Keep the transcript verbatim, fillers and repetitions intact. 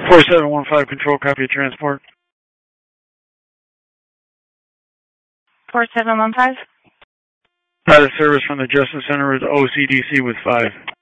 four seven one five, control, copy of transport. four seven one five? Pilot service from the Justice Center with O C D C with five.